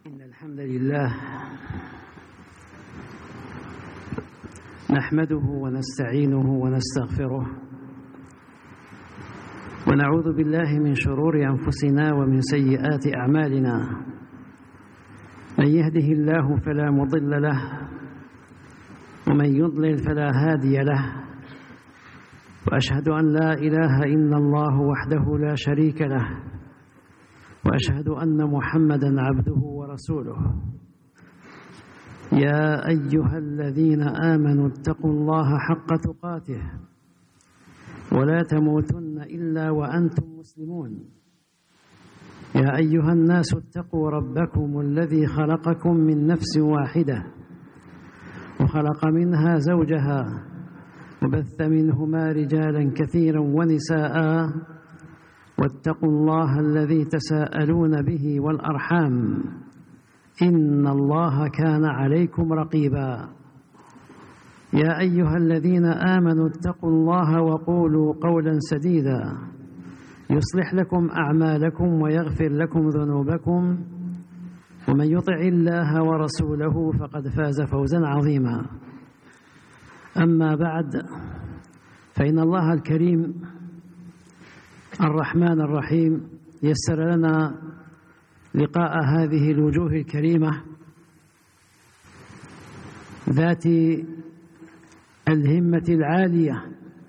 إن الحمد لله نحمده ونستعينه ونستغفره ونعوذ بالله من شرور أنفسنا ومن سيئات أعمالنا. من يهده الله فلا مضل له ومن يضلل فلا هادي له، وأشهد أن لا إله إلا الله وحده لا شريك له، وأشهد أن محمدًا عبده ورسوله. يا أيها الذين آمنوا اتقوا الله حق تقاته ولا تموتن إلا وأنتم مسلمون. يا أيها الناس اتقوا ربكم الذي خلقكم من نفس واحدة وخلق منها زوجها وبث منهما رجالا كثيرا ونساء، واتقوا الله الذي تساءلون به والأرحام إن الله كان عليكم رقيبا. يا أيها الذين آمنوا اتقوا الله وقولوا قولا سديدا يصلح لكم أعمالكم ويغفر لكم ذنوبكم، ومن يطع الله ورسوله فقد فاز فوزا عظيما. أما بعد، فإن الله الكريم الرحمن الرحيم يسر لنا لقاء هذه الوجوه الكريمة ذات الهمة العالية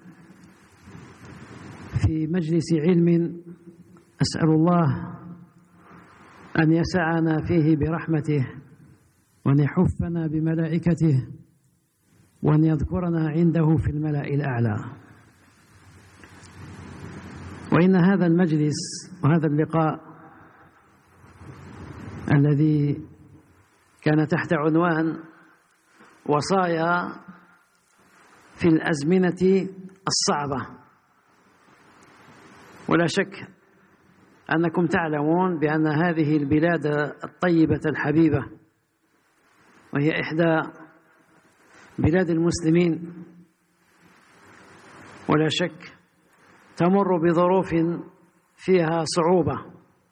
في مجلس علم أسأل الله أن يسعنا فيه برحمته، وأن يحفنا بملائكته، وأن يذكرنا عنده في الملأ الأعلى. وإن هذا المجلس وهذا اللقاء الذي كان تحت عنوان وصايا في الأزمنة الصعبة، ولا شك أنكم تعلمون بأن هذه البلاد الطيبة الحبيبة، وهي إحدى بلاد المسلمين، ولا شك تمر بظروف فيها صعوبة.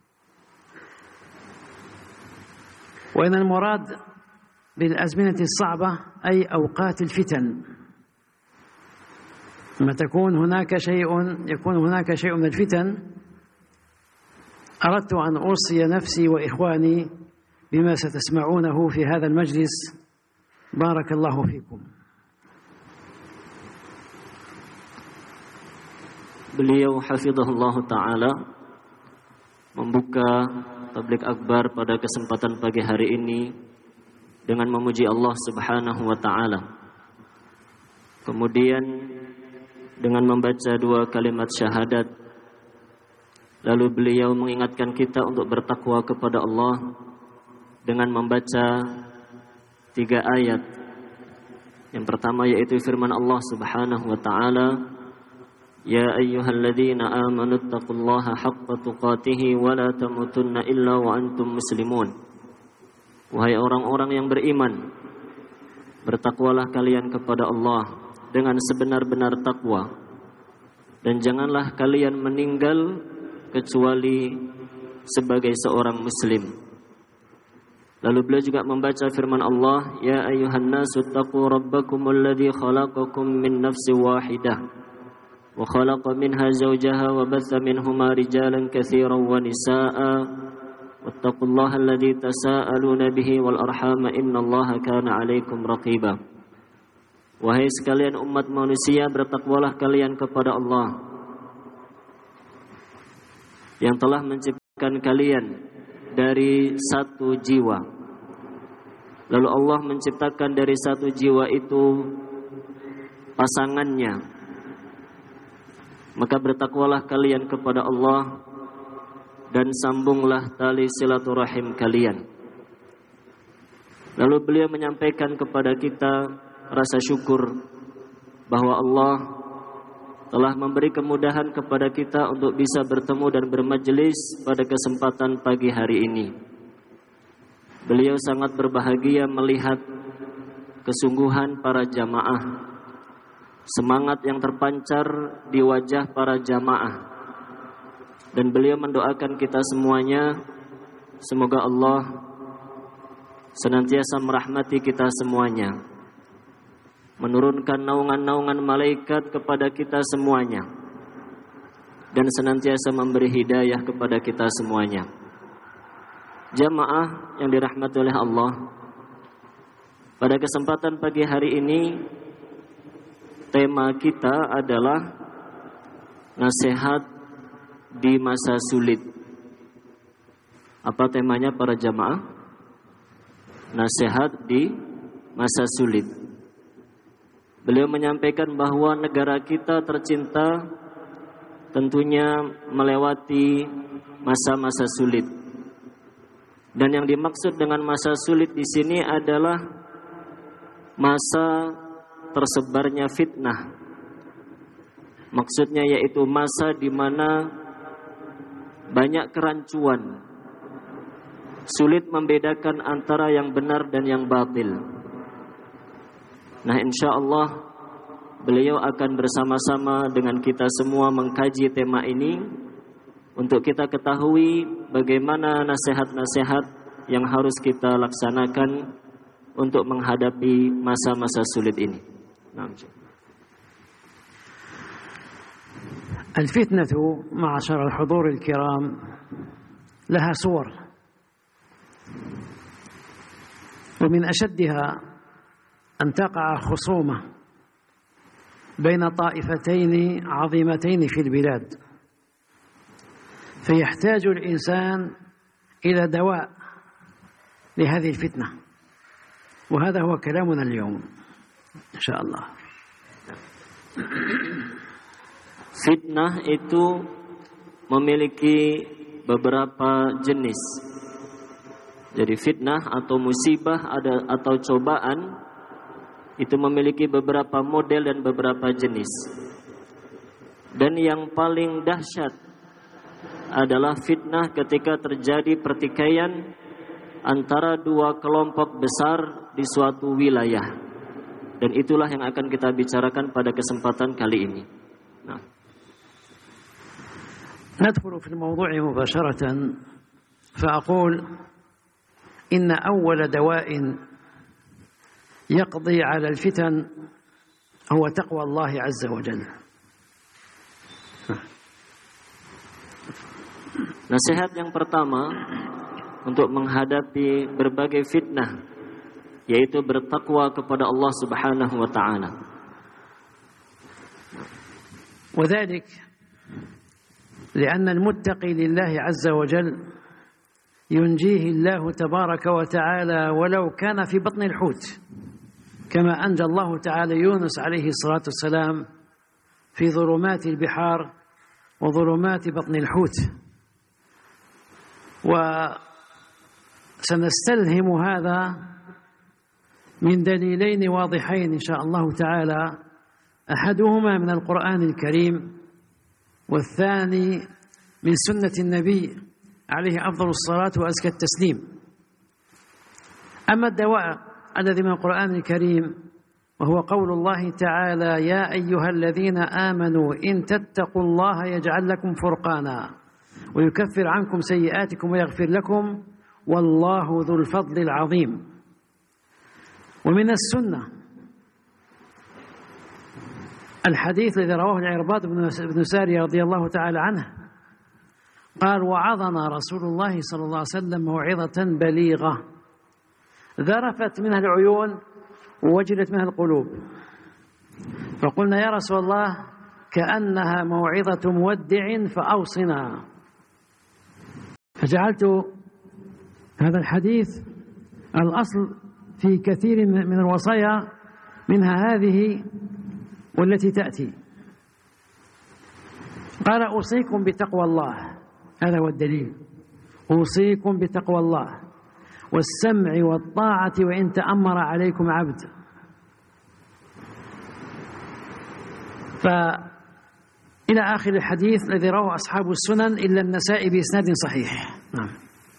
وإن المراد بالأزمنة الصعبة أي أوقات الفتن، لما يكون هناك شيء من الفتن. أردت أن أوصي نفسي وإخواني بما ستسمعونه في هذا المجلس. بارك الله فيكم. Beliau hafizahullah ta'ala membuka tablik akbar pada kesempatan pagi hari ini dengan memuji Allah subhanahu wa ta'ala. Kemudian dengan membaca 2 kalimat syahadat, lalu beliau mengingatkan kita untuk bertakwa kepada Allah dengan membaca 3 ayat. Yang pertama yaitu firman Allah subhanahu wa ta'ala, Ya ayyuhalladzina amanu taqullaha haqqa tuqatih wa la tamutunna illa wa antum muslimun. Wahai orang-orang yang beriman, bertakwalah kalian kepada Allah dengan sebenar-benar takwa, dan janganlah kalian meninggal kecuali sebagai seorang muslim. Lalu beliau juga membaca firman Allah, Ya ayyuhan nasu taqu rabbakumul ladzi khalaqakum min nafsin wahidah وخلق منها زوجها وبث منهما رجالا كثيرا ونساء واتقوا الله الذي تساءلون به والأرحام إن الله كان عليكم رقيبا. Wahai sekalian umat manusia, bertakwalah kalian kepada Allah yang telah menciptakan kalian dari satu jiwa. Lalu Allah menciptakan dari satu jiwa itu pasangannya. Maka bertakwalah kalian kepada Allah dan sambunglah tali silaturahim kalian. Lalu beliau menyampaikan kepada kita rasa syukur bahwa Allah telah memberi kemudahan kepada kita untuk bisa bertemu dan bermajelis pada kesempatan pagi hari ini. Beliau sangat berbahagia melihat kesungguhan para jamaah, semangat yang terpancar di wajah para jamaah, dan beliau mendoakan kita semuanya semoga Allah senantiasa merahmati kita semuanya, menurunkan naungan-naungan malaikat kepada kita semuanya, dan senantiasa memberi hidayah kepada kita semuanya. Jamaah yang dirahmati oleh Allah, pada kesempatan pagi hari ini tema kita adalah nasihat di masa sulit. Apa temanya para jamaah? Nasihat di masa sulit. Beliau menyampaikan bahwa negara kita tercinta tentunya melewati masa-masa sulit. Dan yang dimaksud dengan masa sulit di sini adalah masa tersebarnya fitnah. Maksudnya yaitu masa di mana banyak kerancuan, sulit membedakan antara yang benar dan yang batil. Nah, insyaallah beliau akan bersama-sama dengan kita semua mengkaji tema ini untuk kita ketahui bagaimana nasihat-nasihat yang harus kita laksanakan untuk menghadapi masa-masa sulit ini. الفتنة معشر الحضور الكرام لها صور، ومن أشدها أن تقع خصومة بين طائفتين عظيمتين في البلاد، فيحتاج الإنسان إلى دواء لهذه الفتنة، وهذا هو كلامنا اليوم إن شاء الله. Fitnah itu memiliki beberapa jenis. Jadi fitnah atau musibah atau cobaan itu memiliki beberapa model dan beberapa jenis. Dan yang paling dahsyat adalah fitnah ketika terjadi pertikaian antara dua kelompok besar di suatu wilayah. Dan itulah yang akan kita bicarakan pada kesempatan kali ini. ندخل في الموضوع مباشرة، فأقول إن أول دواء يقضي على الفتن هو تقوى الله عز وجل. Nasihat yang pertama untuk menghadapi berbagai fitnah yaitu bertakwa kepada Allah Subhanahu wa taala. وذلك لأن المتقي لله عز وجل ينجيه الله تبارك وتعالى ولو كان في بطن الحوت، كما أنجى الله تعالى يونس عليه الصلاة والسلام في ظلمات البحار وظلمات بطن الحوت. وسنستلهم هذا من دليلين واضحين إن شاء الله تعالى، أحدهما من القرآن الكريم، والثاني من سنة النبي عليه أفضل الصلاة وأزكى التسليم. أما الدواء الذي من القرآن الكريم وهو قول الله تعالى: يا أيها الذين آمنوا إن تتقوا الله يجعل لكم فرقانا ويكفر عنكم سيئاتكم ويغفر لكم والله ذو الفضل العظيم. ومن السنة الحديث الذي رواه العرباض بن سارية رضي الله تعالى عنه قال: وعظنا رسول الله صلى الله عليه وسلم موعظة بليغة ذرفت منها العيون ووجلت منها القلوب، فقلنا يا رسول الله كأنها موعظة مودع فأوصنا. فجعلت هذا الحديث الأصل في كثير من الوصايا، منها هذه والتي تأتي. قال: أوصيكم بتقوى الله، هذا هو الدليل، أوصيكم بتقوى الله والسمع والطاعة وإن تأمر عليكم عبد. فإلى آخر الحديث الذي رواه أصحاب السنن إلا النسائي بإسناد صحيح. نعم.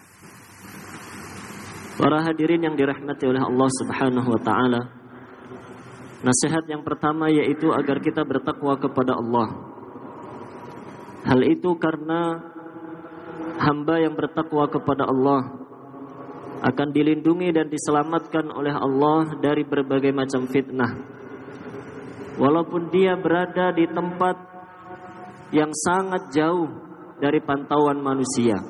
Para hadirin yang dirahmati oleh Allah Subhanahu wa taala, nasihat yang pertama yaitu agar kita bertakwa kepada Allah. Hal itu karena hamba yang bertakwa kepada Allah akan dilindungi dan diselamatkan oleh Allah dari berbagai macam fitnah. Walaupun dia berada di tempat yang sangat jauh dari pantauan manusia.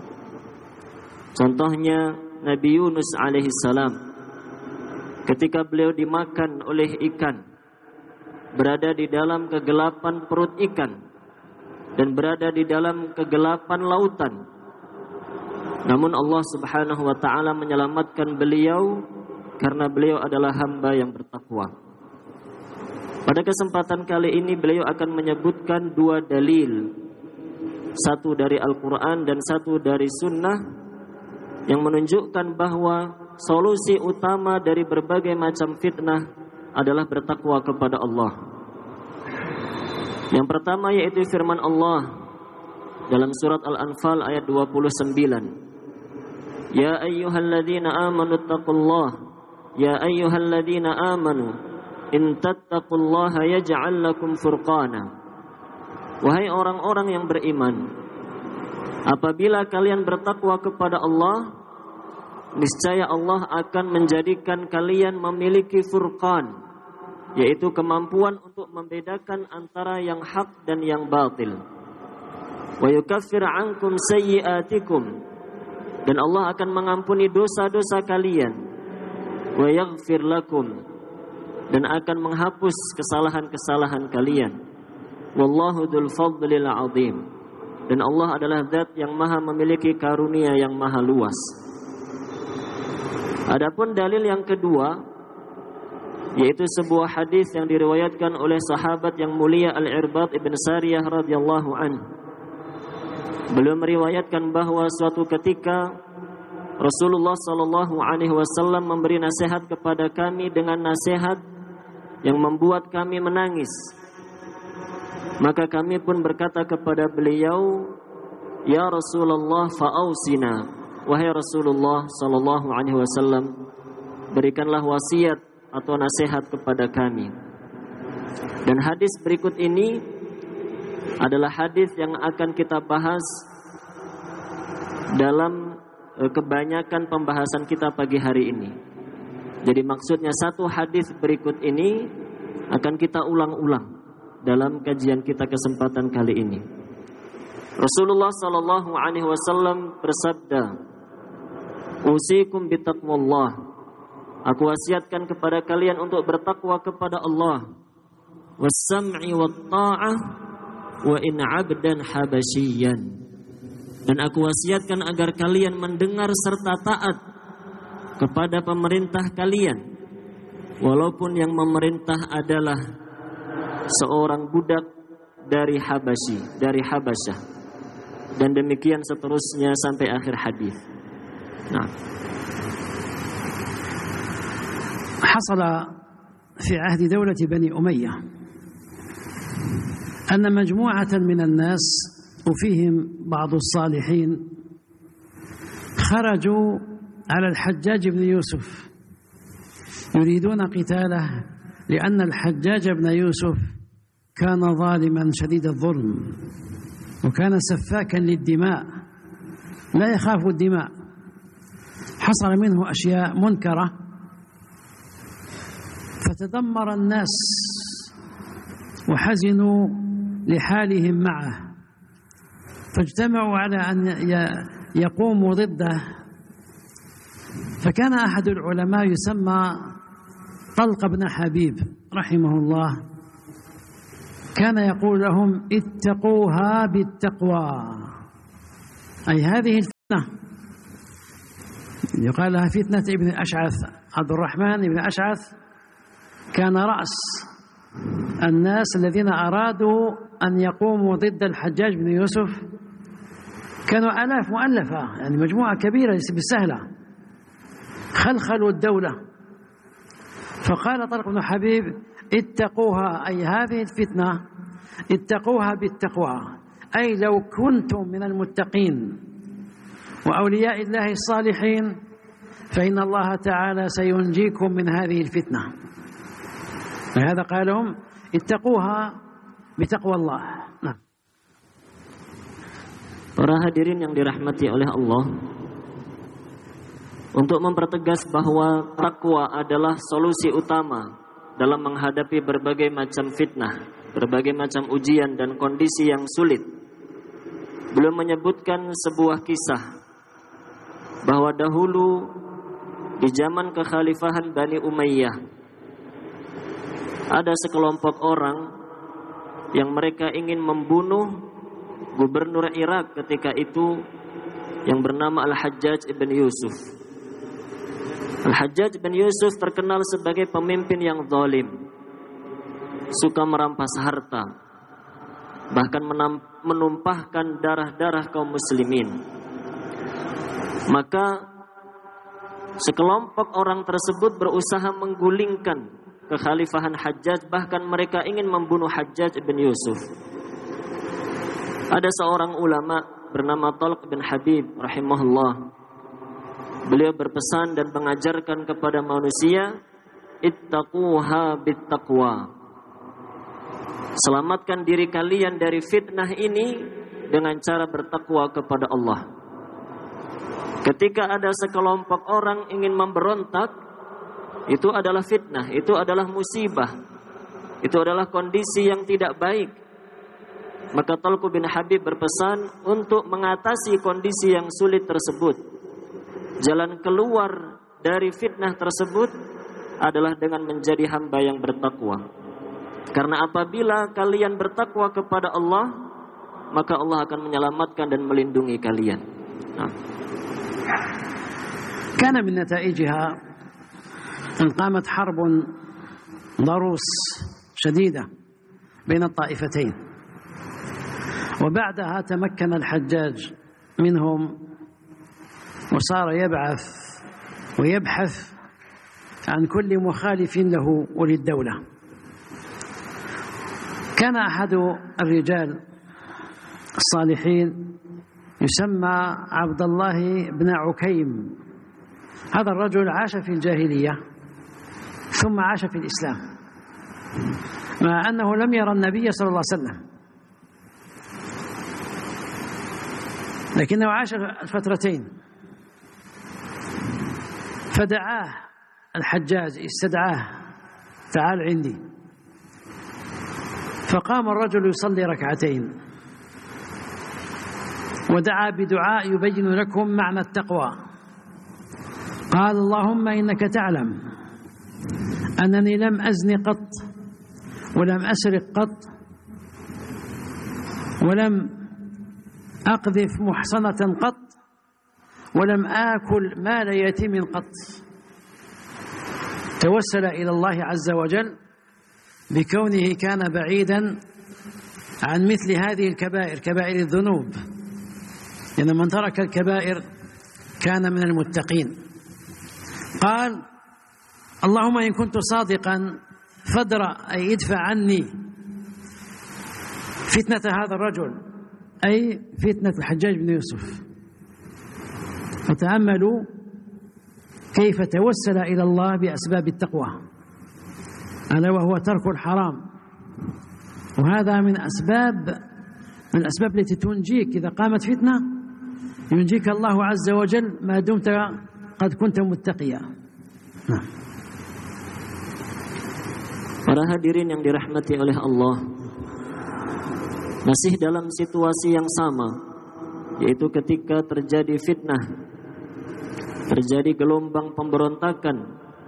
Contohnya Nabi Yunus alaihissalam, ketika beliau dimakan oleh ikan, berada di dalam kegelapan perut ikan dan berada di dalam kegelapan lautan. Namun Allah Subhanahu wa taala menyelamatkan beliau karena beliau adalah hamba yang bertakwa. Pada kesempatan kali ini beliau akan menyebutkan dua dalil, satu dari Al-Quran dan satu dari Sunnah, yang menunjukkan bahwa solusi utama dari berbagai macam fitnah adalah bertakwa kepada Allah. Yang pertama yaitu firman Allah dalam surat Al-Anfal ayat 29. Ya ayyuhalladzina amanu taqullaha, ya ayyuhalladzina amanu in tattaqullaha yaj'al lakum furqana. Wahai orang-orang yang beriman, apabila kalian bertakwa kepada Allah, niscaya Allah akan menjadikan kalian memiliki furqan, yaitu kemampuan untuk membedakan antara yang hak dan yang batil. Wa yukaffir ankum sayyi'atikum, dan Allah akan mengampuni dosa-dosa kalian. Wa yaghfir lakum, dan akan menghapus kesalahan-kesalahan kalian. Wallahu dzul fadlil azim, dan Allah adalah zat yang maha memiliki karunia yang maha luas. Adapun dalil yang kedua yaitu sebuah hadis yang diriwayatkan oleh sahabat yang mulia Al-Irbad ibn Sariyah radhiyallahu anhu. Beliau meriwayatkan bahwa suatu ketika Rasulullah sallallahu alaihi wasallam memberi nasihat kepada kami dengan nasihat yang membuat kami menangis. Maka kami pun berkata kepada beliau, "Ya Rasulullah, fa'ausina." Wahai Rasulullah sallallahu alaihi wasallam, berikanlah wasiat atau nasihat kepada kami. Dan hadis berikut ini adalah hadis yang akan kita bahas dalam kebanyakan pembahasan kita pagi hari ini. Jadi maksudnya satu hadis berikut ini akan kita ulang-ulang dalam kajian kita kesempatan kali ini. Rasulullah sallallahu alaihi wasallam bersabda, "Usikum bitaqwallah." Aku wasiatkan kepada kalian untuk bertakwa kepada Allah. Was-sam'i wat-tha'ah wa in 'abdan habasyian. Dan aku wasiatkan agar kalian mendengar serta taat kepada pemerintah kalian, walaupun yang memerintah adalah seorang budak dari Habasyah. Dan demikian seterusnya sampai akhir hadis. Nah, حصل في عهد دولة بني أمية أن مجموعة من الناس وفيهم بعض الصالحين خرجوا على الحجاج بن يوسف يريدون قتاله، لأن الحجاج بن يوسف كان ظالما شديد الظلم وكان سفاكا للدماء لا يخاف الدماء. حصل منه أشياء منكرة فتدمر الناس وحزنوا لحالهم معه، فاجتمعوا على أن يقوموا ضده. فكان أحد العلماء يسمى طلق بن حبيب رحمه الله، كان يقول لهم اتقوها بالتقوى، أي هذه الفتنة يقال لها فتنة ابن أشعث. عبد الرحمن بن أشعث كان رأس الناس الذين أرادوا أن يقوموا ضد الحجاج بن يوسف، كانوا آلاف مؤلفة، يعني مجموعة كبيرة ليس بالسهلة، خلخلوا الدولة. فقال طلق بن حبيب اتقوها، أي هذه الفتنة اتقوها بالتقوى، أي لو كنتم من المتقين وأولياء الله الصالحين فإن الله تعالى سينجيكم من هذه الفتنة. لهذا قال لهم اتقوها بتقوى الله. Nah. Para hadirin yang dirahmati oleh Allah, untuk mempertegas bahwa takwa adalah solusi utama dalam menghadapi berbagai macam fitnah, berbagai macam ujian dan kondisi yang sulit. Beliau menyebutkan sebuah kisah bahwa dahulu di zaman kekhalifahan Bani Umayyah ada sekelompok orang yang mereka ingin membunuh gubernur Irak ketika itu yang bernama Al-Hajjaj ibn Yusuf. Al-Hajjaj ibn Yusuf terkenal sebagai pemimpin yang zalim, suka merampas harta, bahkan menumpahkan darah-darah kaum muslimin. Maka sekelompok orang tersebut berusaha menggulingkan kekhalifahan Hajjaj, bahkan mereka ingin membunuh Hajjaj ibn Yusuf. Ada seorang ulama bernama Talq bin Habib rahimahullah. Beliau berpesan dan mengajarkan kepada manusia, ittaquha bittaqwa. Selamatkan diri kalian dari fitnah ini dengan cara bertakwa kepada Allah. Ketika ada sekelompok orang ingin memberontak, itu adalah fitnah, itu adalah musibah, itu adalah kondisi yang tidak baik. Maka Talq bin Habib berpesan untuk mengatasi kondisi yang sulit tersebut. Jalan keluar dari fitnah tersebut adalah dengan menjadi hamba yang bertakwa. Karena apabila kalian bertakwa kepada Allah, maka Allah akan menyelamatkan dan melindungi kalian. كان من نتائجها أن قامت حرب ضروس شديدة بين الطائفتين، وبعدها تمكن الحجاج منهم وصار يبعث ويبحث عن كل مخالف له وللدولة. كان أحد الرجال الصالحين يسمى عبد الله بن عكيم. هذا الرجل عاش في الجاهلية ثم عاش في الإسلام، مع أنه لم يرى النبي صلى الله عليه وسلم، لكنه عاش الفترتين. فدعاه الحجاج، استدعاه، تعال عندي. فقام الرجل يصلي ركعتين ودعا بدعاء يبين لكم معنى التقوى. قال اللهم إنك تعلم أنني لم أزن قط ولم أسرق قط ولم أقذف محصنة قط ولم آكل مال يتيم قط. توسل إلى الله عز وجل بكونه كان بعيدا عن مثل هذه الكبائر، كبائر الذنوب، لأن من ترك الكبائر كان من المتقين. قال اللهم إن كنت صادقا فادرأ، أي ادفع عني فتنة هذا الرجل، أي فتنة الحجاج بن يوسف. فتأملوا كيف توسل إلى الله بأسباب التقوى، ألا وهو ترك الحرام، وهذا من الأسباب التي تنجيك. إذا قامت فتنة ينجيك الله عز وجل ما دمت قد كنت متقيا. Para hadirin yang dirahmati oleh Allah, masih dalam situasi yang sama, yaitu ketika terjadi fitnah, terjadi gelombang pemberontakan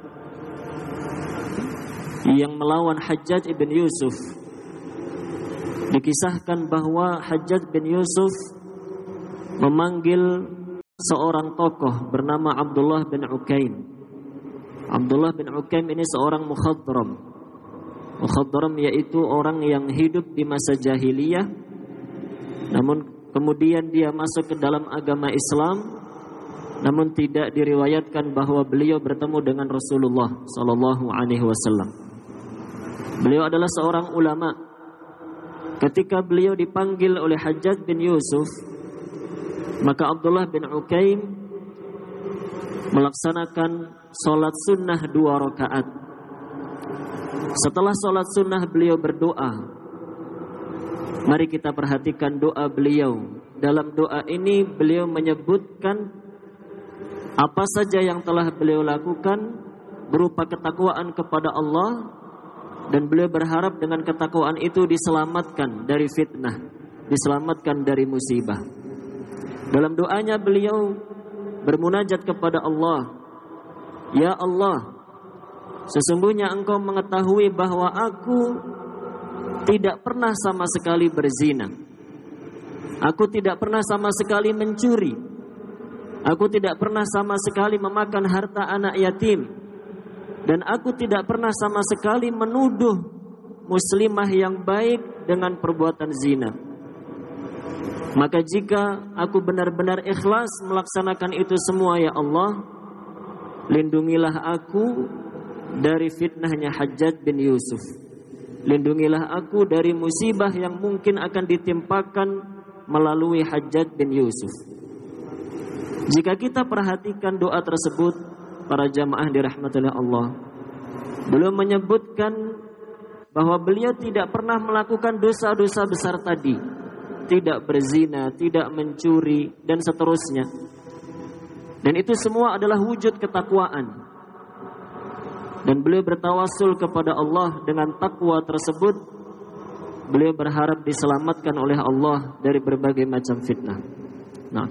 yang melawan Hajjaj ibn Yusuf. Dikisahkan bahwa Hajjaj bin Yusuf memanggil seorang tokoh bernama Abdullah bin Ukaim. Abdullah bin Ukaim ini seorang mukhadram. Mukhadram yaitu orang yang hidup di masa jahiliyah, namun kemudian dia masuk ke dalam agama Islam, namun tidak diriwayatkan bahwa beliau bertemu dengan Rasulullah sallallahu alaihi wasallam. Beliau adalah seorang ulama. Ketika beliau dipanggil oleh Hajjaj bin Yusuf, maka Abdullah bin Ukaim melaksanakan sholat sunnah 2 rakaat. Setelah sholat sunnah beliau berdoa. Mari kita perhatikan doa beliau. Dalam doa ini beliau menyebutkan apa saja yang telah beliau lakukan berupa ketakwaan kepada Allah, dan beliau berharap dengan ketakwaan itu diselamatkan dari fitnah, diselamatkan dari musibah. Dalam doanya beliau bermunajat kepada Allah, "Ya Allah, sesungguhnya Engkau mengetahui bahwa aku tidak pernah sama sekali berzina. Aku tidak pernah sama sekali mencuri. Aku tidak pernah sama sekali memakan harta anak yatim. Dan aku tidak pernah sama sekali menuduh muslimah yang baik dengan perbuatan zina. Maka jika aku benar-benar ikhlas melaksanakan itu semua, ya Allah, lindungilah aku dari fitnahnya Hajjaj bin Yusuf. Lindungilah aku dari musibah yang mungkin akan ditimpakan melalui Hajjaj bin Yusuf." Jika kita perhatikan doa tersebut, para jamaah dirahmati oleh Allah, beliau menyebutkan bahwa beliau tidak pernah melakukan dosa-dosa besar tadi, tidak berzina, tidak mencuri, dan seterusnya. Dan itu semua adalah wujud ketakwaan. Dan beliau bertawassul kepada Allah dengan takwa tersebut. Beliau berharap diselamatkan oleh Allah dari berbagai macam fitnah. Nah,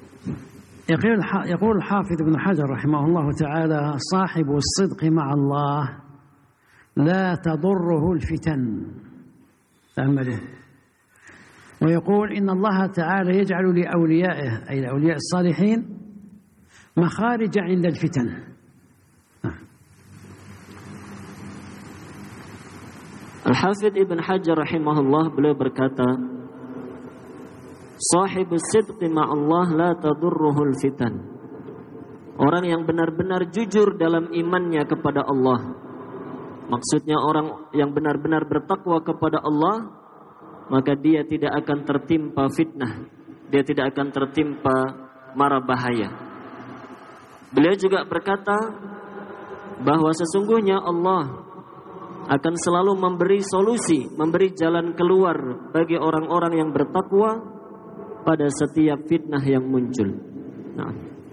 يقول الحافظ ابن حجر رحمه الله تعالى: صاحب الصدق مع الله لا تضره الفتن. تأملوا. ويقول إن الله تعالى يجعل لأوليائه أي لأولياء الصالحين مخارج عند الفتن. Al-Hafidh Ibn Hajar rahimahullah beliau berkata, "Sahibus sidqi ma'allah la tadurruhul fitan." Orang yang benar-benar jujur dalam imannya kepada Allah. Maksudnya orang yang benar-benar bertakwa kepada Allah, maka dia tidak akan tertimpa fitnah, dia tidak akan tertimpa mara bahaya. Beliau juga berkata bahwa sesungguhnya Allah akan selalu memberi solusi, memberi jalan keluar bagi orang-orang yang bertakwa pada setiap fitnah yang muncul. Nah.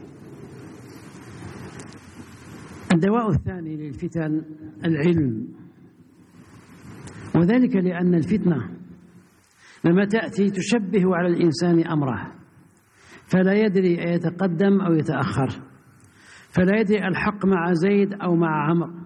الدواء الثاني للفتن العلم، وذلك لأن الفتنة لما تأتي تشبه على الإنسان أمره، فلا يدري أيتقدم أو يتأخر، فلا يدري الحق مع زيد أو مع عمرو.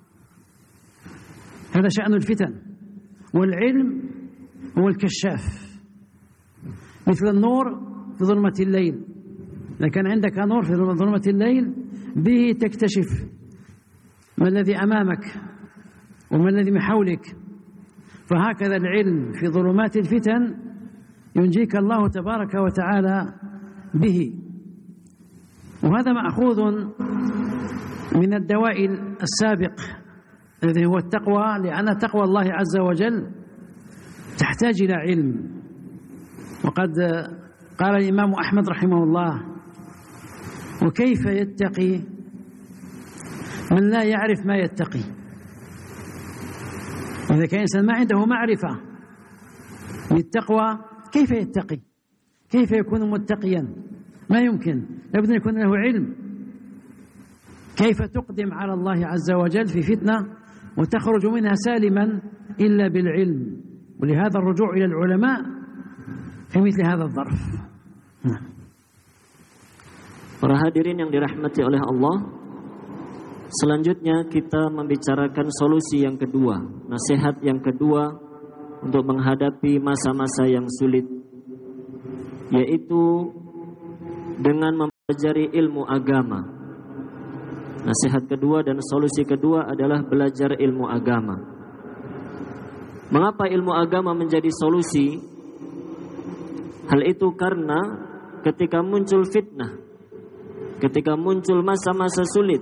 هذا شأن الفتن. والعلم هو الكشاف، مثل النور في ظلمة الليل. إذا كان عندك نور في ظلمة الليل به تكتشف ما الذي أمامك وما الذي من حولك. فهكذا العلم في ظلمات الفتن ينجيك الله تبارك وتعالى به. وهذا مأخوذ من الدواء السابق الذي هو التقوى، لأن تقوى الله عز وجل تحتاج إلى علم. وقد قال الإمام أحمد رحمه الله: وكيف يتقي من لا يعرف ما يتقي؟ إذا كان إنسان ما عنده معرفة بالتقوى كيف يتقي؟ كيف يكون متقيا؟ ما يمكن، لابد أن يكون له علم. كيف تقدم على الله عز وجل في فتنة وتخرج منها سالما إلا بالعلم؟ ولهذا الرجوع إلى العلماء في مثل هذا الظرف. Para hadirin yang dirahmati oleh Allah, selanjutnya kita membicarakan solusi yang kedua, nasihat yang kedua untuk menghadapi masa-masa yang sulit, yaitu dengan mempelajari ilmu agama. Nasihat kedua dan solusi kedua adalah belajar ilmu agama. Mengapa ilmu agama menjadi solusi? Hal itu karena ketika muncul fitnah, ketika muncul masa-masa sulit,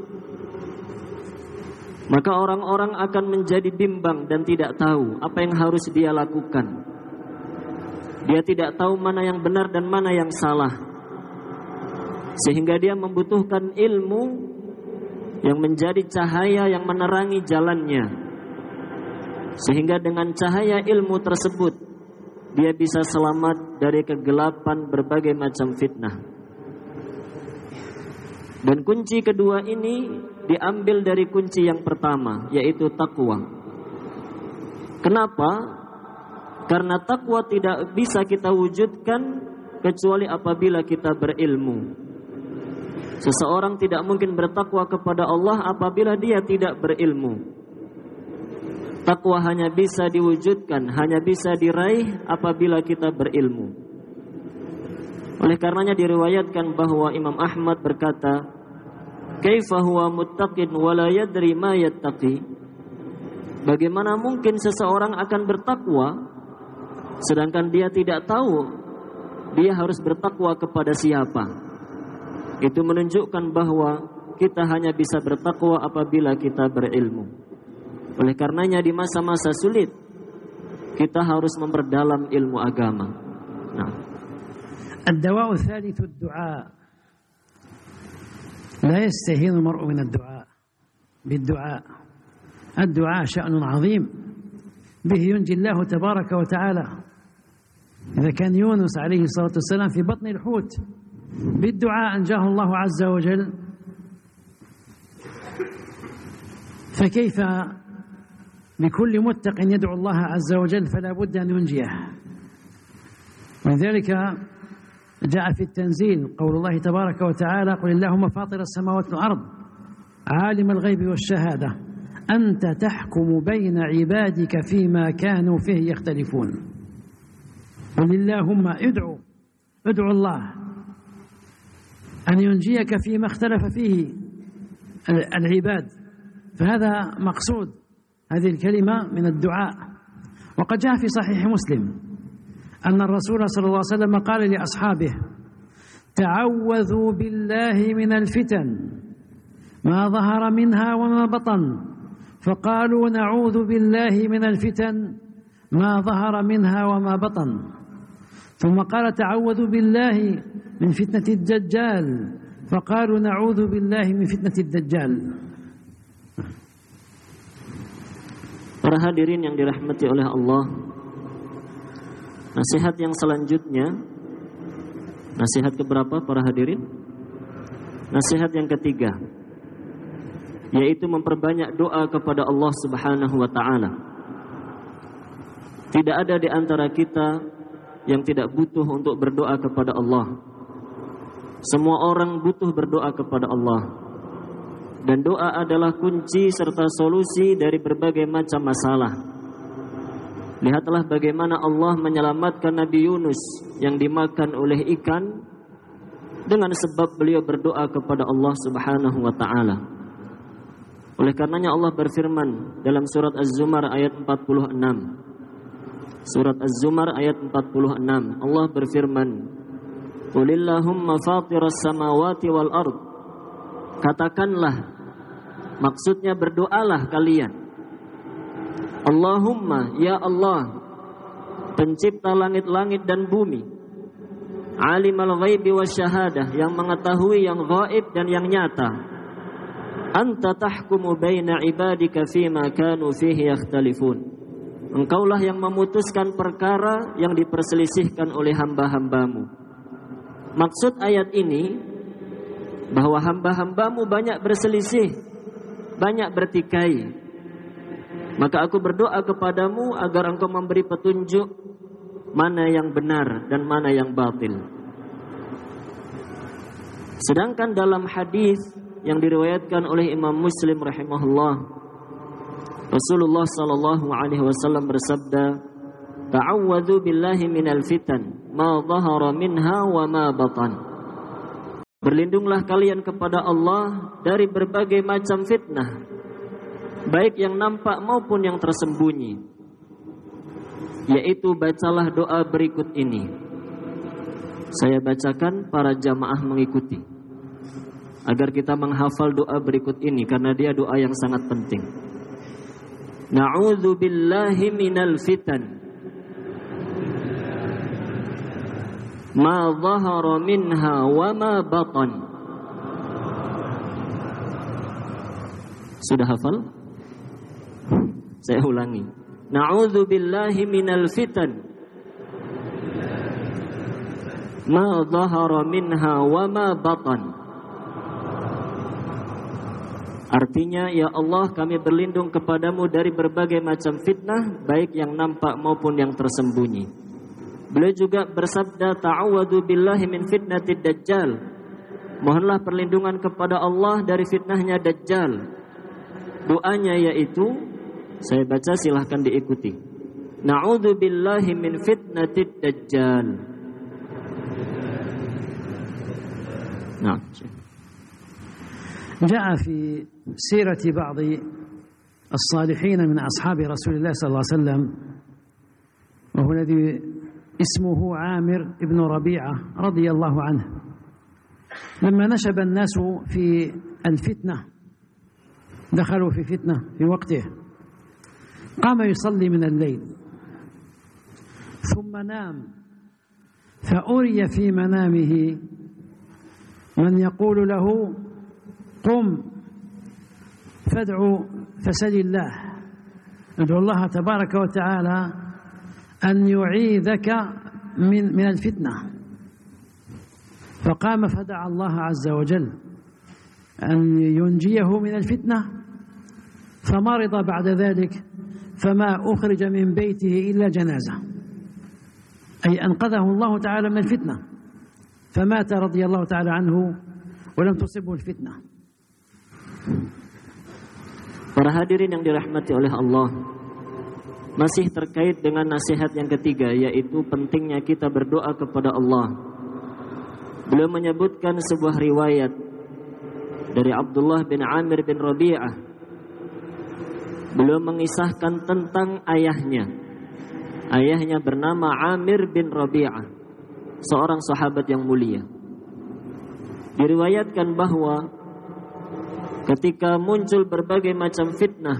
maka orang-orang akan menjadi bimbang dan tidak tahu apa yang harus dia lakukan. Dia tidak tahu mana yang benar dan mana yang salah, sehingga dia membutuhkan ilmu yang menjadi cahaya yang menerangi jalannya, sehingga dengan cahaya ilmu tersebut dia bisa selamat dari kegelapan berbagai macam fitnah. Dan kunci kedua ini diambil dari kunci yang pertama, yaitu takwa. Kenapa? Karena takwa tidak bisa kita wujudkan kecuali apabila kita berilmu. Seseorang tidak mungkin bertakwa kepada Allah apabila dia tidak berilmu. Takwa hanya bisa diwujudkan, hanya bisa diraih apabila kita berilmu. Oleh karenanya diriwayatkan bahwa Imam Ahmad berkata, "Kaifa huwa muttaqin wa la yadri ma yattaqi?" Bagaimana mungkin seseorang akan bertakwa sedangkan dia tidak tahu dia harus bertakwa kepada siapa? Itu menunjukkan bahwa kita hanya bisa bertakwa apabila kita berilmu. Oleh karenanya di masa-masa sulit kita harus memperdalam ilmu agama. Nah, الدواء الثالث الدعاء. لا يستهين المرء من الدعاء بالدعاء. الدعاء شأن عظيم به ينجي الله تبارك وتعالى. إذا كان يونس عليه الصلاة والسلام في بطن الحوت بالدعاء أنجاه الله عز وجل، فكيف بكل متق يدعو الله عز وجل فلا بد أن ينجيه. ولذلك جاء في التنزيل قول الله تبارك وتعالى: قل اللهم فاطر السماوات والأرض عالم الغيب والشهادة أنت تحكم بين عبادك فيما كانوا فيه يختلفون. قل اللهم ادعو الله أن ينجيك فيما اختلف فيه العباد. فهذا مقصود هذه الكلمة من الدعاء. وقد جاء في صحيح مسلم أن الرسول صلى الله عليه وسلم قال لأصحابه: تعوذوا بالله من الفتن ما ظهر منها وما بطن. فقالوا: نعوذ بالله من الفتن ما ظهر منها وما بطن. ثم قال: تعوذوا بالله من فتنة الدجال. فقالوا: نعوذ بالله من فتنة الدجال. Para hadirin yang dirahmati oleh Allah, nasihat yang selanjutnya, nasihat keberapa para hadirin? Nasihat yang ketiga, yaitu memperbanyak doa kepada Allah Subhanahu wa ta'ala. Tidak ada di antara kita yang tidak butuh untuk berdoa kepada Allah. Semua orang butuh berdoa kepada Allah. Dan doa adalah kunci serta solusi dari berbagai macam masalah. Lihatlah bagaimana Allah menyelamatkan Nabi Yunus yang dimakan oleh ikan dengan sebab beliau berdoa kepada Allah Subhanahu wa ta'ala. Oleh karenanya Allah berfirman dalam surat Az-Zumar ayat 46. Surat Az-Zumar ayat 46. Allah berfirman, "Qulillahumma fatiras samawati wal ard." Katakanlah, maksudnya berdoalah kalian. Allahumma, ya Allah, pencipta langit-langit dan bumi, alimal ghaibi wasyahadah, yang mengetahui yang gaib dan yang nyata. Anta tahkumu baina ibadika fima kanu fihi yakhtalifun. Engkaulah yang memutuskan perkara yang diperselisihkan oleh hamba-hambamu. Maksud ayat ini bahwa hamba-hambamu banyak berselisih, banyak bertikai. Maka aku berdoa kepadamu agar engkau memberi petunjuk mana yang benar dan mana yang batil. Sedangkan dalam hadis yang diriwayatkan oleh Imam Muslim rahimahullah, Rasulullah sallallahu alaihi wasallam bersabda, "Ta'awwadzu billahi minal fitan ma dhahara minha wa ma batan." Berlindunglah kalian kepada Allah dari berbagai macam fitnah, baik yang nampak maupun yang tersembunyi. Yaitu bacalah doa berikut ini. Saya bacakan, para jamaah mengikuti, agar kita menghafal doa berikut ini, karena dia doa yang sangat penting. Na'udzu billahi minal fitan ma dhahara minha wa ma batan. Sudah hafal? Saya ulangi. Na'udzu billahi minal fitan ma dhahara minha wa ma batan. Artinya, ya Allah, kami berlindung kepadamu dari berbagai macam fitnah, baik yang nampak maupun yang tersembunyi. Beliau juga bersabda, ta'awadu billahi min fitnatid dajjal. Mohonlah perlindungan kepada Allah dari fitnahnya Dajjal. Doanya yaitu, saya baca, silahkan diikuti. Na'udzu billahi min fitnatid dajjal. Nah. جاء في سيرة بعض الصالحين من أصحاب رسول الله صلى الله عليه وسلم، وهو الذي اسمه عامر بن ربيعة رضي الله عنه، لما نشب الناس في الفتنة، دخلوا في فتنة في وقته، قام يصلي من الليل ثم نام، فأري في منامه من يقول له قم فادعو فسل الله، ادعو الله تبارك وتعالى أن يعيذك من الفتنة. فقام فدعا الله عز وجل أن ينجيه من الفتنة، فمرض بعد ذلك فما أخرج من بيته إلا جنازة، أي أنقذه الله تعالى من الفتنة، فمات رضي الله تعالى عنه ولم تصبه الفتنة. Para hadirin yang dirahmati oleh Allah, masih terkait dengan nasihat yang ketiga, yaitu pentingnya kita berdoa kepada Allah. Beliau menyebutkan sebuah riwayat dari Abdullah bin Amir bin Rabi'ah. Beliau mengisahkan tentang ayahnya. Ayahnya bernama Amir bin Rabi'ah, seorang sahabat yang mulia. Diriwayatkan bahwa ketika muncul berbagai macam fitnah,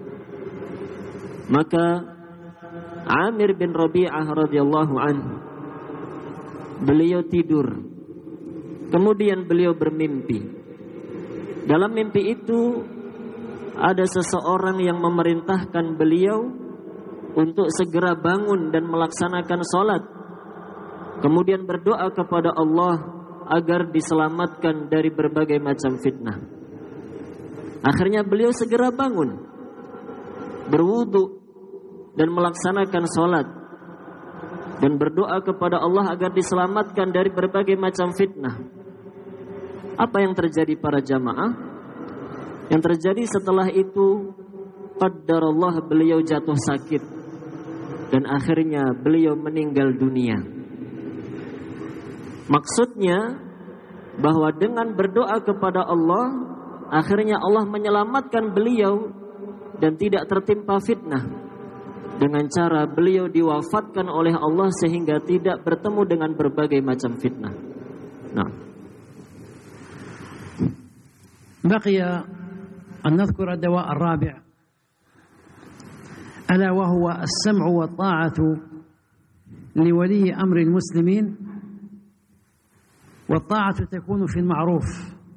maka Amir bin Rabi'ah radhiyallahu anhu, beliau tidur. Kemudian beliau bermimpi. Dalam mimpi itu ada seseorang yang memerintahkan beliau untuk segera bangun dan melaksanakan sholat, kemudian berdoa kepada Allah agar diselamatkan dari berbagai macam fitnah. Akhirnya beliau segera bangun, berwudu dan melaksanakan sholat, dan berdoa kepada Allah agar diselamatkan dari berbagai macam fitnah. Apa yang terjadi para jamaah? Yang terjadi setelah itu, qaddarallah, beliau jatuh sakit dan akhirnya beliau meninggal dunia. Maksudnya bahwa dengan berdoa kepada Allah, akhirnya Allah menyelamatkan beliau dan tidak tertimpa fitnah, dengan cara beliau diwafatkan oleh Allah sehingga tidak bertemu dengan berbagai macam fitnah. Nah, بقي أن نذكر الدواء الرابع، ألا وهو السمع والطاعة لولي أمر المسلمين، والطاعة تكون في المعروف،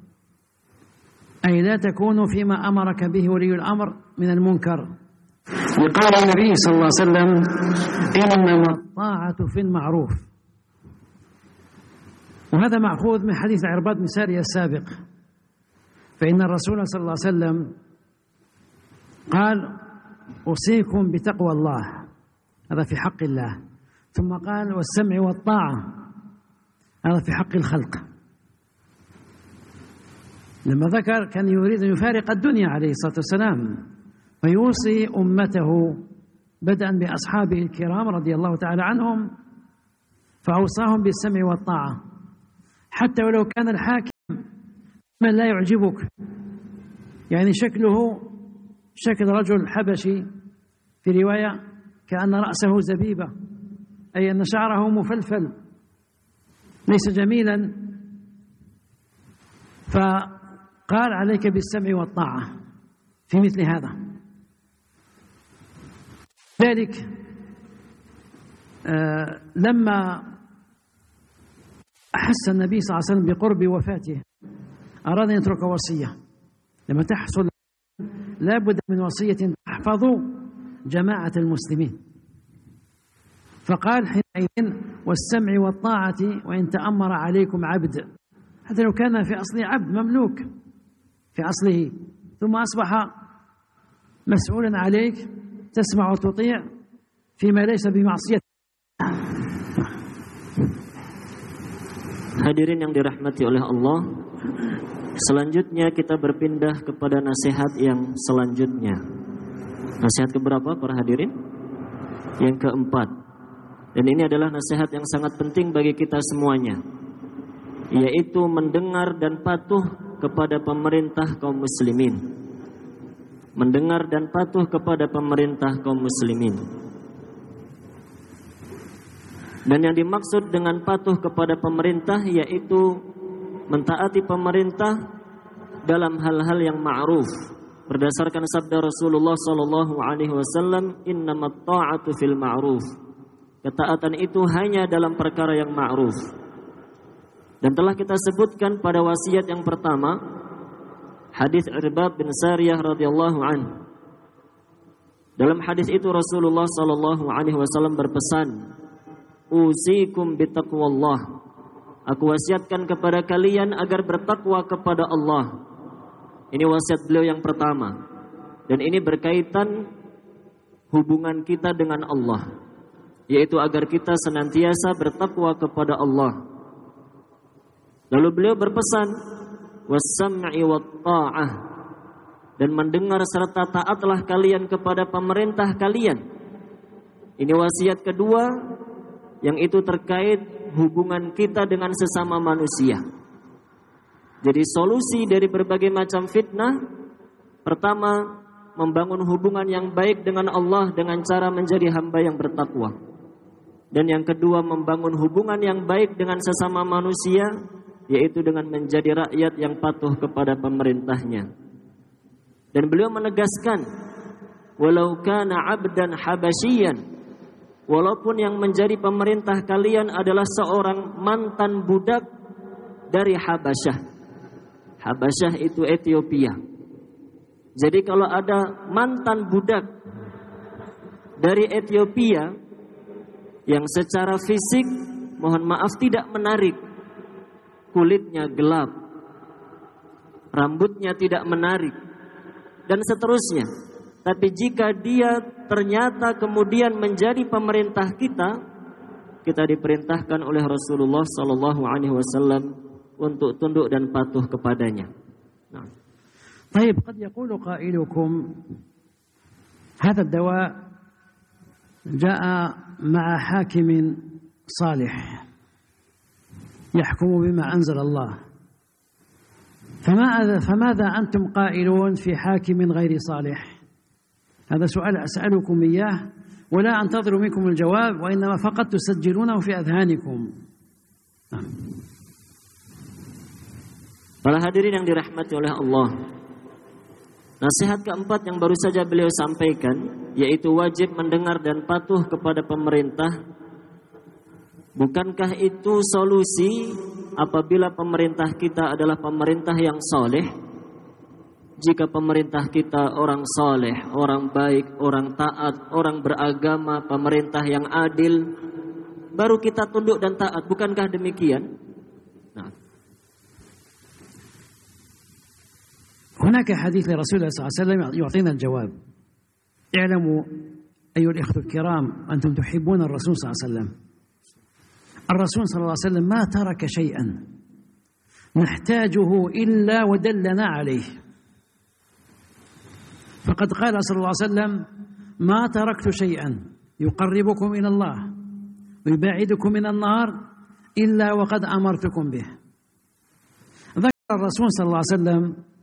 أي لا تكون فيما أمرك به ولي الأمر من المنكر. وقال النبي صلى الله عليه وسلم: إنما الطاعة في المعروف. وهذا مأخوذ من حديث عرباد بن سارية السابق، فإن الرسول صلى الله عليه وسلم قال: أوصيكم بتقوى الله، هذا في حق الله، ثم قال: والسمع والطاعة، هذا في حق الخلق. لما ذكر كان يريد أن يفارق الدنيا عليه الصلاة والسلام، ويوصي أمته بدءا بأصحابه الكرام رضي الله تعالى عنهم، فأوصاهم بالسمع والطاعة، حتى ولو كان الحاكم من لا يعجبك، يعني شكله شكل رجل حبشي، في رواية كأن رأسه زبيبة، أي أن شعره مفلفل ليس جميلا، فقال: عليك بالسمع والطاعة في مثل هذا. ذلك لما أحس النبي صلى الله عليه وسلم بقرب وفاته أراد أن يترك وصية. لما تحصل لا بد من وصية تحفظ جماعة المسلمين، فقال حينئذ: والسمع والطاعة وإن تأمر عليكم عبد، حتى لو كان في أصله عبد مملوك في أصله، ثم أصبح مسؤولا عليك تسمع وتطيع فيما ليس بمعصية. Hadirin yang dirahmati oleh Allah, selanjutnya kita berpindah kepada nasihat yang selanjutnya. Nasihat keberapa para hadirin? Yang keempat. Dan ini adalah nasihat yang sangat penting bagi kita semuanya, yaitu mendengar dan patuh kepada pemerintah kaum muslimin. Mendengar dan patuh kepada pemerintah kaum muslimin. Dan yang dimaksud dengan patuh kepada pemerintah yaitu mentaati pemerintah dalam hal-hal yang ma'ruf. Berdasarkan sabda Rasulullah sallallahu alaihi wasallam, innamat ta'atu fil ma'ruf. Ketaatan itu hanya dalam perkara yang ma'ruf. Dan telah kita sebutkan pada wasiat yang pertama, hadis Irbad bin Sariyah radhiyallahu anhu. Dalam hadis itu Rasulullah sallallahu alaihi wasallam berpesan, usikum bittaqwallah. Aku wasiatkan kepada kalian agar bertakwa kepada Allah. Ini wasiat beliau yang pertama. Dan ini berkaitan hubungan kita dengan Allah, yaitu agar kita senantiasa bertakwa kepada Allah. Lalu beliau berpesan, was-sam'i wat-ta'ah, dan mendengar serta taatlah kalian kepada pemerintah kalian. Ini wasiat kedua, yang itu terkait hubungan kita dengan sesama manusia. Jadi solusi dari berbagai macam fitnah, pertama, membangun hubungan yang baik dengan Allah dengan cara menjadi hamba yang bertakwa. Dan yang kedua, membangun hubungan yang baik dengan sesama manusia, yaitu dengan menjadi rakyat yang patuh kepada pemerintahnya. Dan beliau menegaskan, walau kana 'abdan habasyian, walaupun yang menjadi pemerintah kalian adalah seorang mantan budak dari Habasyah. Habasyah itu Ethiopia. Jadi kalau ada mantan budak dari Ethiopia yang secara fisik, mohon maaf, tidak menarik, kulitnya gelap, rambutnya tidak menarik, dan seterusnya. Tapi jika dia ternyata kemudian menjadi pemerintah kita, kita diperintahkan oleh Rasulullah sallallahu alaihi wasallam untuk tunduk dan patuh kepadanya. طيب قد يقول قائلكم هذا الدواء جاء مع حاكم صالح يحكم بما أنزل الله، فماذا أنتم قائلون في حاكم غير صالح؟ هذا سؤال أسألكم إياه ولا أنتظر منكم الجواب، وإنما فقط تسجلونه في أذهانكم. Para hadirin yang dirahmati oleh Allah, nasihat keempat yang baru saja beliau sampaikan, yaitu wajib mendengar dan patuh kepada pemerintah. Bukankah itu solusi apabila pemerintah kita adalah pemerintah yang soleh? Jika pemerintah kita orang soleh, orang baik, orang taat, orang beragama, pemerintah yang adil, baru kita tunduk dan taat. Bukankah demikian? هناك حديث لرسول الله صلى الله عليه وسلم يعطينا الجواب. اعلموا أيها الإخوة الكرام أنتم تحبون الرسول صلى الله عليه وسلم. الرسول صلى الله عليه وسلم ما ترك شيئا نحتاجه إلا ودلنا عليه. فقد قال صلى الله عليه وسلم ما تركت شيئا يقربكم إلى الله ويبعدكم من النار إلا وقد أمرتكم به. ذكر الرسول صلى الله عليه وسلم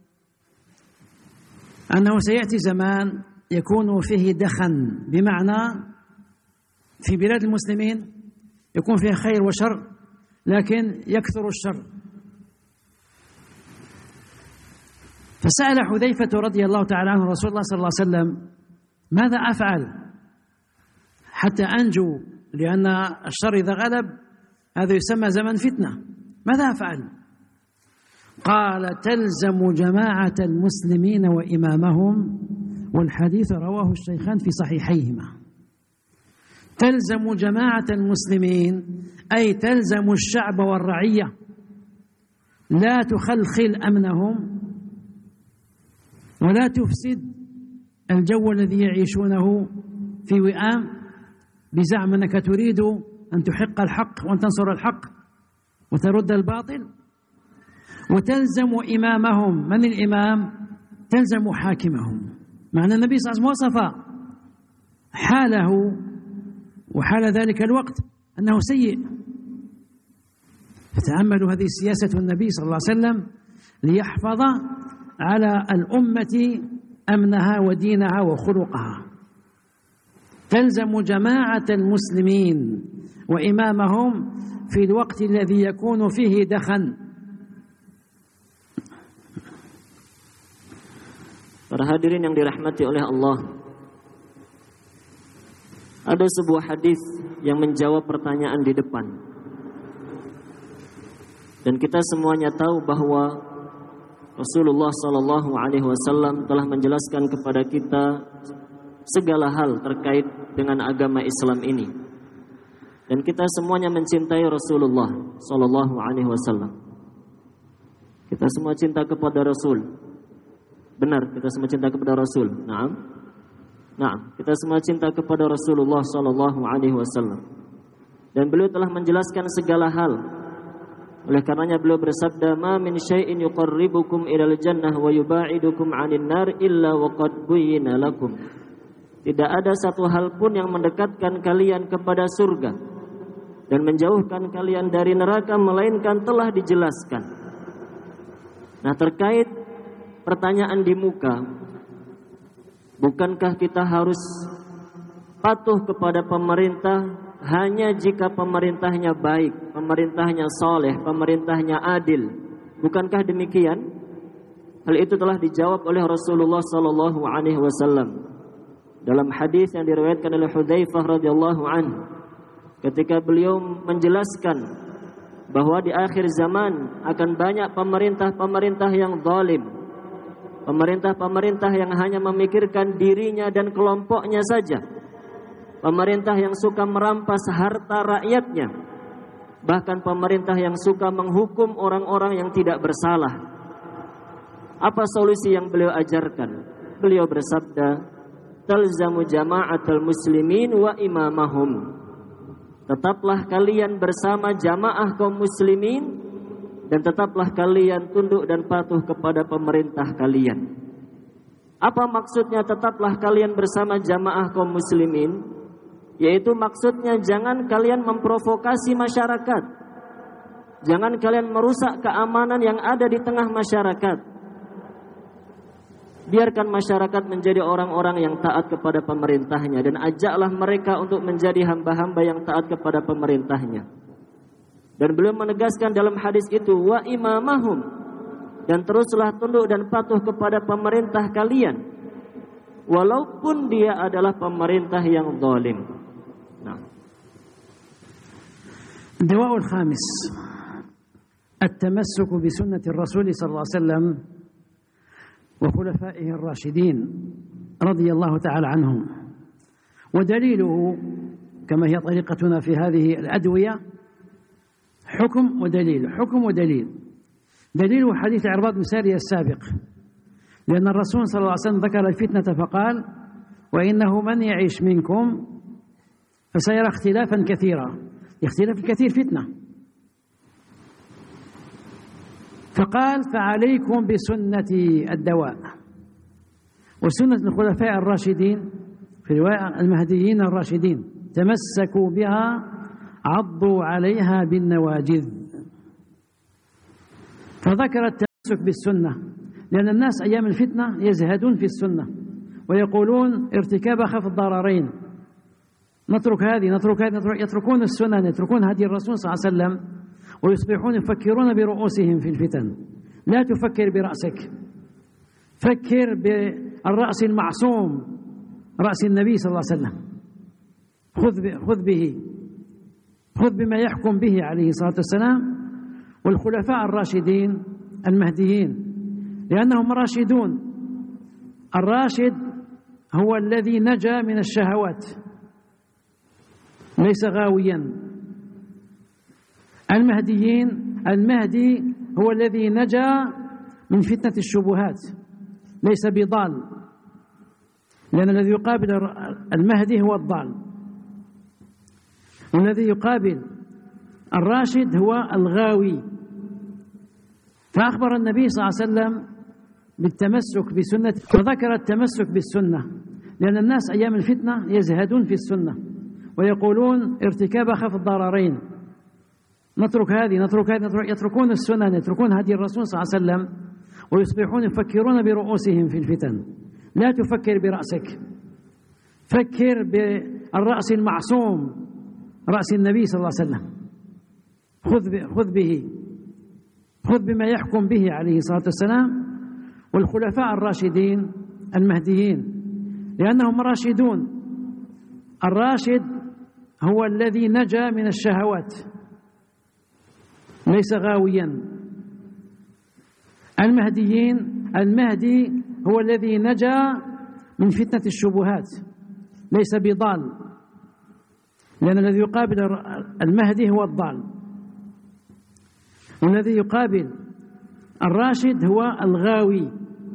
أنه سيأتي زمان يكون فيه دخن، بمعنى في بلاد المسلمين يكون فيها خير وشر لكن يكثر الشر. فسأل حذيفة رضي الله تعالى عنه رسول الله صلى الله عليه وسلم ماذا أفعل حتى أنجو، لأن الشر إذا غلب هذا يسمى زمن فتنة، ماذا أفعل؟ قال تلزم جماعة المسلمين وإمامهم، والحديث رواه الشيخان في صحيحيهما. تلزم جماعة المسلمين أي تلزم الشعب والرعية، لا تخلخل أمنهم ولا تفسد الجو الذي يعيشونه في وئام بزعم أنك تريد أن تحق الحق وأن تنصر الحق وترد الباطل، وتلزم إمامهم. من الإمام؟ تلزم حاكمهم. معنى النبي صلى الله عليه وسلم وصف حاله وحال ذلك الوقت أنه سيء. فتأملوا هذه السياسة النبي صلى الله عليه وسلم ليحفظ على الأمة أمنها ودينها وخلقها. تلزم جماعة المسلمين وإمامهم في الوقت الذي يكون فيه دخن. Para hadirin yang dirahmati oleh Allah, ada sebuah hadis yang menjawab pertanyaan di depan. Dan kita semuanya tahu bahwa Rasulullah SAW telah menjelaskan kepada kita segala hal terkait dengan agama Islam ini. Dan kita semuanya mencintai Rasulullah SAW. Kita semua cinta kepada Rasul. Benar, kita semua cinta kepada Rasul. Naam, kita semua cinta kepada Rasulullah SAW. Dan beliau telah menjelaskan segala hal. Oleh karenanya beliau bersabda, "Ma min syai'in yuqarribukum ilal jannah wa yuba'idukum 'anil nar illa waqad buyyina lakum." Tidak ada satu hal pun yang mendekatkan kalian kepada surga dan menjauhkan kalian dari neraka melainkan telah dijelaskan. Nah, terkait pertanyaan di muka, bukankah kita harus patuh kepada pemerintah hanya jika pemerintahnya baik, pemerintahnya soleh, pemerintahnya adil? Bukankah demikian? Hal itu telah dijawab oleh Rasulullah SAW dalam hadis yang diriwayatkan oleh Hudzaifah radhiyallahu anhu, ketika beliau menjelaskan bahwa di akhir zaman akan banyak pemerintah-pemerintah yang zalim, pemerintah-pemerintah yang hanya memikirkan dirinya dan kelompoknya saja, pemerintah yang suka merampas harta rakyatnya, bahkan pemerintah yang suka menghukum orang-orang yang tidak bersalah. Apa solusi yang beliau ajarkan? Beliau bersabda, "Talzamu jama'atul muslimin wa imamahum." Tetaplah kalian bersama jamaah kaum muslimin dan tetaplah kalian tunduk dan patuh kepada pemerintah kalian. Apa maksudnya tetaplah kalian bersama jamaah kaum muslimin? Yaitu maksudnya jangan kalian memprovokasi masyarakat. Jangan kalian merusak keamanan yang ada di tengah masyarakat. Biarkan masyarakat menjadi orang-orang yang taat kepada pemerintahnya dan ajaklah mereka untuk menjadi hamba-hamba yang taat kepada pemerintahnya. Dan beliau menegaskan dalam hadis itu, wa imamahum, dan teruslah tunduk dan patuh kepada pemerintah kalian walaupun dia adalah pemerintah yang zalim. Nah. الدواء الخامس التمسك بسنة الرسول صلى الله عليه وسلم وخلفائه الراشدين رضي الله تعالى عنهم، ودليله كما هي طريقتنا في هذه الأدوية حكم ودليل. دليل حديث عرباض بن سارية السابق، لأن الرسول صلى الله عليه وسلم ذكر الفتنة فقال: وإنه من يعيش منكم فسيرى اختلافا كثيرا. اختلاف الكثير فتنة. فقال: فعليكم بسنتي الدواء وسنة الخلفاء الراشدين، في رواية المهديين الراشدين، تمسكوا بها عضوا عليها بالنواجذ. فذكر التمسك بالسنة لأن الناس أيام الفتنة يزهدون في السنة ويقولون ارتكاب أخف الضررين، نترك هذه يتركون السنن، يتركون هدي الرسول صلى الله عليه وسلم ويصبحون يفكرون برؤوسهم في الفتن. لا تفكر برأسك، فكر بالرأس المعصوم، رأس النبي صلى الله عليه وسلم. خذ بما يحكم به عليه الصلاة والسلام والخلفاء الراشدين المهديين، لأنهم راشدون. الراشد هو الذي نجا من الشهوات ليس غاويا. المهدي هو الذي نجا من فتنة الشبهات ليس بضال، لأن الذي يقابل المهدي هو الضال، والذي يقابل الراشد هو الغاوي. فأخبر النبي صلى الله عليه وسلم بالتمسك بسنة، وذكر التمسك بالسنة، لأن الناس أيام الفتنة يزهدون في السنة ويقولون ارتكاب أخف الضررين، نترك هذه يتركون السنن، يتركون هدي الرسول صلى الله عليه وسلم، ويصبحون يفكرون برؤوسهم في الفتن. لا تفكر برأسك، فكر بالرأس المعصوم، رأس النبي صلى الله عليه وسلم. خذ بما يحكم به عليه الصلاة والسلام والخلفاء الراشدين المهديين، لأنهم راشدون. الراشد هو الذي نجا من الشهوات، ليس غاويا. المهدي هو الذي نجا من فتنة الشبهات، ليس بضال، لأن الذي يقابل المهدي هو الضال، والذي يقابل الراشد هو الغاوي.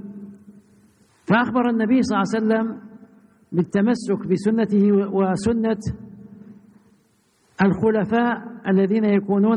فأخبر النبي صلى الله عليه وسلم بالتمسك بسنته وسنة الخلفاء الذين يكونون